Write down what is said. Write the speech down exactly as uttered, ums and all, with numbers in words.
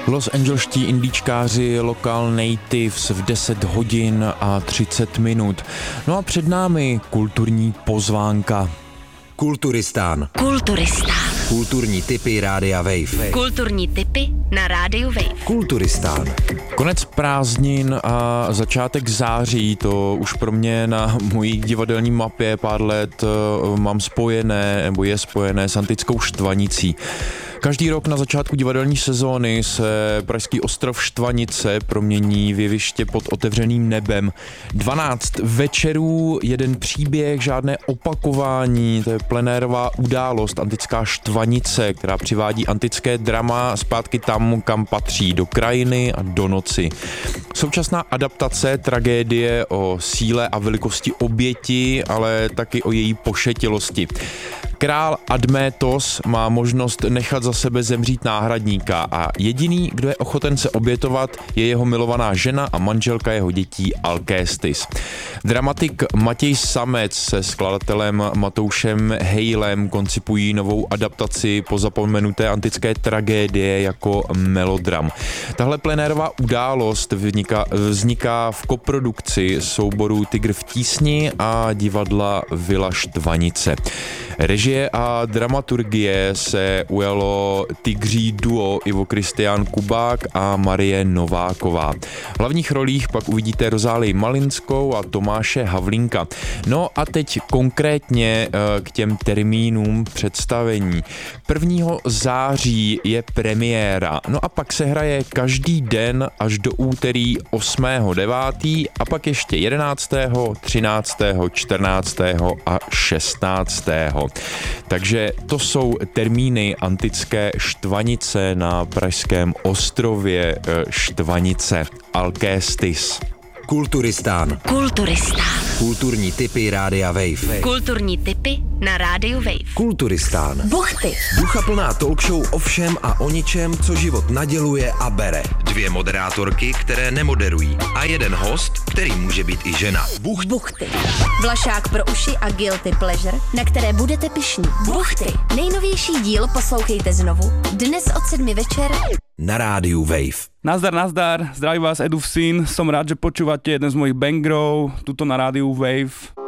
Los Angelští indíčkáři Local Natives v deset hodin a třicet minut. No a před námi kulturní pozvánka. Kulturistán. Kulturistán. Kulturní tipy Rádia Wave. Kulturní tipy na Rádiu Wave. Kulturistán. Konec prázdnin a začátek září, to už pro mě na mojí divadelní mapě pár let mám spojené, nebo je spojené s antickou Štvanicí. Každý rok na začátku divadelní sezóny se pražský ostrov Štvanice promění v jeviště pod otevřeným nebem. dvanáct večerů, jeden příběh, žádné opakování, to je plenérová událost, antická Štvanice, která přivádí antické drama zpátky tam, kam patří, do krajiny a do noci. Současná adaptace tragédie o síle a velikosti oběti, ale taky o její pošetilosti. Král Admétos má možnost nechat za sebe zemřít náhradníka a jediný, kdo je ochoten se obětovat, je jeho milovaná žena a manželka jeho dětí Alkéstis. Dramatik Matěj Samec se skladatelem Matoušem Hejlem koncipují novou adaptaci pozapomenuté antické tragédie jako melodram. Tahle plenérová událost vzniká, vzniká v koprodukci souboru Tygr v tísni a divadla Vila Štvanice. Režie a dramaturgie se ujalo tygří duo Ivo Kristián Kubák a Marie Nováková. V hlavních rolích pak uvidíte Rozálii Malinskou a Tomáše Havlínka. No a teď konkrétně k těm termínům představení. prvního září je premiéra, no a pak se hraje každý den až do úterý osmého devátého a pak ještě jedenáctého, třináctého, čtrnáctého a šestnáctého Takže to jsou termíny antické Štvanice na pražském ostrově Štvanice. Alkéstis. Kulturistán. Kulturistán. Kulturní tipy Rádia Wave. Kulturní tipy na Rádiu Wave. Kulturistán. Buchty. Duchaplná talkshow o všem a o ničem, co život naděluje a bere. Dvě moderátorky, které nemoderují. A jeden host, který může být i žena. Buchty. Buchty. Vlašák pro uši a guilty pleasure, na které budete pyšní. Buchty. Nejnovější díl poslouchejte znovu. Dnes od sedmi večer na Rádiu Wave. Nazdar, nazdar, zdraví vás Edu Vsín, som rád, že počúvate jeden z mojich bangrov, tuto na Rádiu Wave.